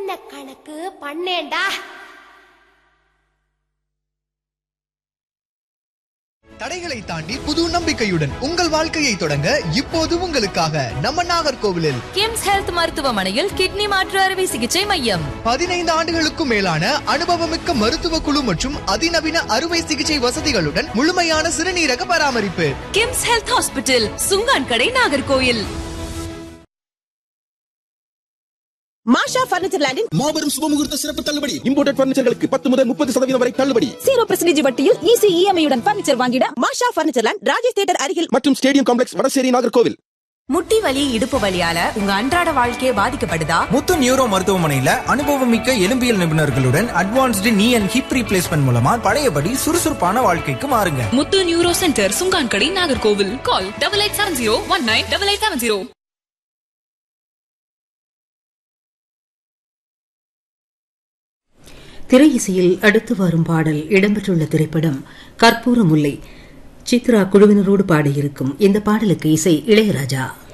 பண்ண கணக்கு பண்ணேண்டா. தடைகளை தாண்டி புது நம்பிக்கையுடன் உங்கள் வாழ்க்கையை தொடங்க இப்போது உங்களுக்காக நம்ம நாகர்கோவிலில் கிம்ஸ் ஹெல்த் மருத்துவமனையில் கிட்னி மாற்று அறுவை சிகிச்சை மையம். 15 ஆண்டுகளுக்கும் மேலான அனுபவமிக்க மருத்துவ குழு மற்றும் அதிநவீன அறுவை சிகிச்சை வசதிகளுடன் முழுமையான சிறுநீரக பராமரிப்பு. கிம்ஸ் ஹெல்த் ஹாஸ்பிட்டல், சுங்கான் கடை, நாகர்கோவில். மாஷா பர்னிச்சர் லேண்டின் மாபெரும் சுபமுகூர்த்த சிறப்பு தள்ளுபடி. இம்போர்ட்டட் பர்னிச்சர்களுக்கு 10 முதல் 30% வரை தள்ளுபடி. 0% வட்டியில் ஈஸி இஎம்ஐயுடன் பர்னிச்சர் வாங்கிட மாஷா பர்னிச்சர் லேண்ட், ராஜேஷ் தியேட்டர் அருகில் மற்றும் ஸ்டேடியம் காம்ப்ளெக்ஸ், வடசேரி, நாகர்கோவில். முட்டி வலி, இடுப்பு வலியால உங்க அன்றாட வாழ்க்கையே பாதிக்கப்படுதா? முத்து நியூரோ மருத்துவமனையில அனுபவமிக்க எலும்பியல் நிபுணர்களுடன் அட்வான்ஸ்டு நீ அண்ட் ஹிப் ரீப்ளேஸ்மெண்ட் மூலமா பழையபடி சுறுசுறுப்பான வாழ்க்கைக்கு மாறுங்க. முத்து நியூரோ சென்டர், சுங்கான் கடை, நாகர்கோவில். கால் 8870198870. திரை இசையில் அடுத்து வரும் பாடல் இடம்பெற்றுள்ள திரைப்படம் கற்பூர முல்லை. சித்ரா குழுவினரோடு பாடியிருக்கும் இந்த பாடலுக்கு இசை இளையராஜா.